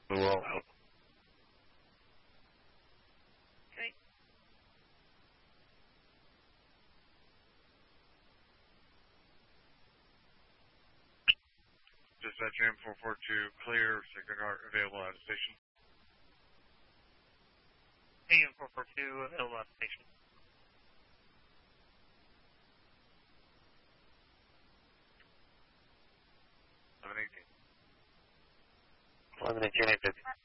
We will. Okay. Dispatch AM442, clear, Sacred Heart available at the station. AM442 available at the station. 1118. 1118, 850.